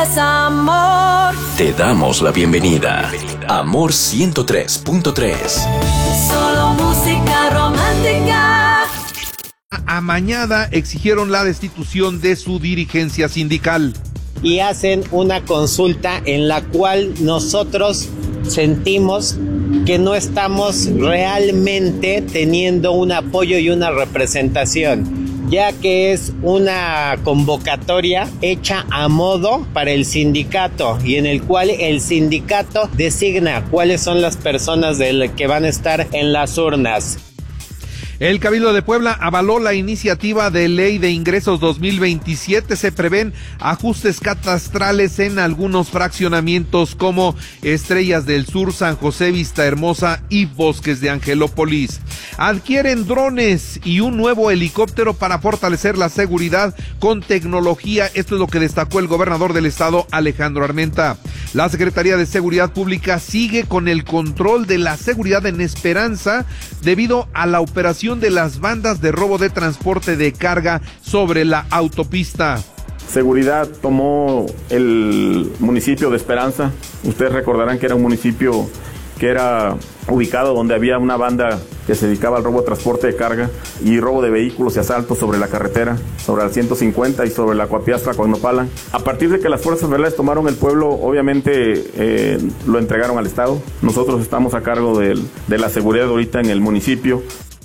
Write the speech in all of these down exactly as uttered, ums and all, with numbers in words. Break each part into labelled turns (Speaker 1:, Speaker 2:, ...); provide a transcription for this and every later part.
Speaker 1: Amor.
Speaker 2: Te damos la bienvenida. Amor ciento tres punto tres.
Speaker 1: Solo música romántica.
Speaker 3: Amañada exigieron la destitución de su dirigencia sindical.
Speaker 4: Y hacen una consulta en la cual nosotros sentimos que no estamos realmente teniendo un apoyo y una representación, ya que es una convocatoria hecha a modo para el sindicato y en el cual el sindicato designa cuáles son las personas del que van a estar en las urnas.
Speaker 3: El Cabildo de Puebla avaló la iniciativa de ley de ingresos dos mil veintisiete. Se prevén ajustes catastrales en algunos fraccionamientos como Estrellas del Sur, San José, Vista Hermosa y Bosques de Angelópolis. Adquieren drones y un nuevo helicóptero para fortalecer la seguridad con tecnología. Esto es lo que destacó el gobernador del estado, Alejandro Armenta. La Secretaría de Seguridad Pública sigue con el control de la seguridad en Esperanza debido a la operación de las bandas de robo de transporte de carga sobre la autopista.
Speaker 5: Seguridad tomó el municipio de Esperanza. Ustedes recordarán que era un municipio que era ubicado donde había una banda que se dedicaba al robo de transporte de carga y robo de vehículos y asaltos sobre la carretera, sobre la ciento cincuenta y sobre la Coapiastra, Coagnopalan. A partir de que las fuerzas federales tomaron el pueblo, obviamente eh, lo entregaron al Estado. Nosotros estamos a cargo del, de la seguridad ahorita en el municipio.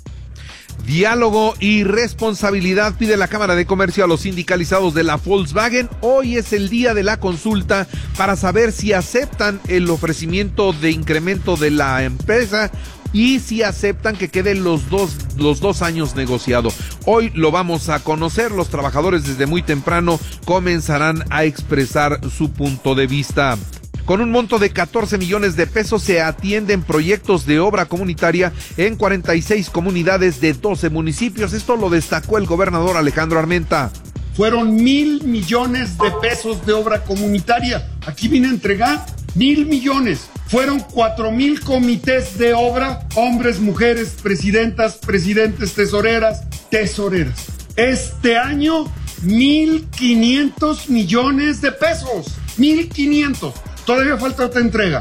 Speaker 3: Diálogo y responsabilidad pide la Cámara de Comercio a los sindicalizados de la Volkswagen. Hoy es el día de la consulta para saber si aceptan el ofrecimiento de incremento de la empresa y si aceptan que queden los dos, los dos años negociado. Hoy lo vamos a conocer. Los trabajadores desde muy temprano comenzarán a expresar su punto de vista. Con un monto de catorce millones de pesos se atienden proyectos de obra comunitaria en cuarenta y seis comunidades de doce municipios. Esto lo destacó el gobernador Alejandro Armenta.
Speaker 6: Fueron mil millones de pesos de obra comunitaria. Aquí vine a entregar mil millones. Fueron cuatro mil comités de obra, hombres, mujeres, presidentas, presidentes, tesoreras, tesoreras. Este año, mil quinientos millones de pesos. Mil quinientos. Todavía falta otra entrega.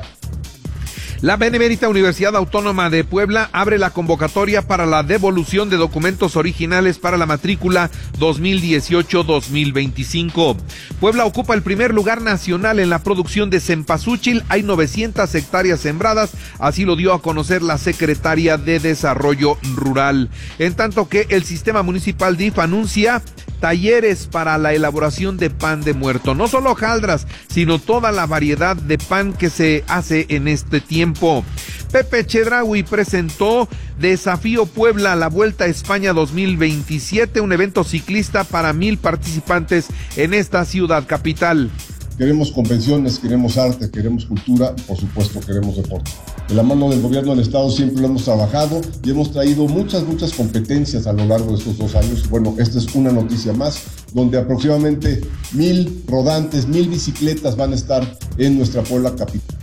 Speaker 3: La Benemérita Universidad Autónoma de Puebla abre la convocatoria para la devolución de documentos originales para la matrícula dos mil dieciocho dos mil veinticinco. Puebla ocupa el primer lugar nacional en la producción de cempasúchil. Hay novecientas hectáreas sembradas, así lo dio a conocer la secretaria de Desarrollo Rural. En tanto que el sistema municipal D I F anuncia talleres para la elaboración de pan de muerto. No solo hojaldras, sino toda la variedad de pan que se hace en este tiempo. Pepe Chedraui presentó Desafío Puebla, la Vuelta a España dos mil veintisiete, un evento ciclista para mil participantes en esta ciudad capital.
Speaker 7: Queremos convenciones, queremos arte, queremos cultura y por supuesto queremos deporte. De la mano del gobierno del estado siempre lo hemos trabajado y hemos traído muchas, muchas competencias a lo largo de estos dos años. Bueno, esta es una noticia más, donde aproximadamente mil rodantes, mil bicicletas van a estar en nuestra Puebla capital.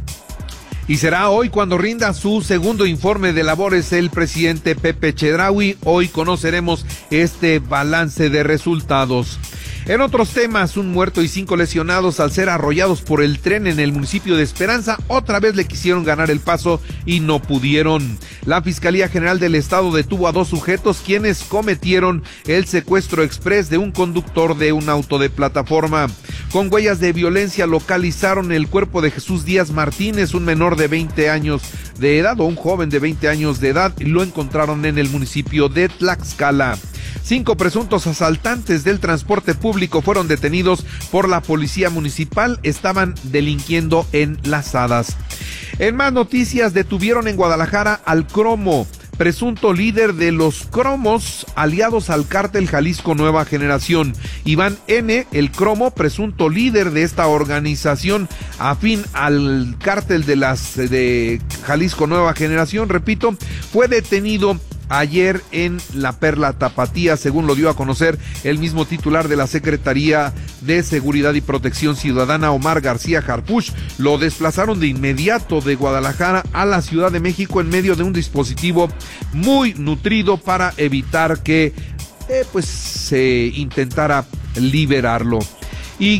Speaker 3: Y será hoy cuando rinda su segundo informe de labores el presidente Pepe Chedraui. Hoy conoceremos este balance de resultados. En otros temas, un muerto y cinco lesionados al ser arrollados por el tren en el municipio de Esperanza. Otra vez le quisieron ganar el paso y no pudieron. La Fiscalía General del Estado detuvo a dos sujetos quienes cometieron el secuestro exprés de un conductor de un auto de plataforma. Con huellas de violencia localizaron el cuerpo de Jesús Díaz Martínez, un menor de veinte años de edad o un joven de veinte años de edad, y lo encontraron en el municipio de Tlaxcala. Cinco presuntos asaltantes del transporte público fueron detenidos por la policía municipal. Estaban delinquiendo en Las Hadas. En más noticias, detuvieron en Guadalajara al Cromo, presunto líder de los cromos aliados al cártel Jalisco Nueva Generación. Iván N., el Cromo, presunto líder de esta organización afín al cártel de las de Jalisco Nueva Generación, repito, fue detenido ayer en la Perla Tapatía, según lo dio a conocer el mismo titular de la Secretaría de Seguridad y Protección Ciudadana, Omar García Harfuch. Lo desplazaron de inmediato de Guadalajara a la Ciudad de México en medio de un dispositivo muy nutrido para evitar que eh, pues se intentara liberarlo.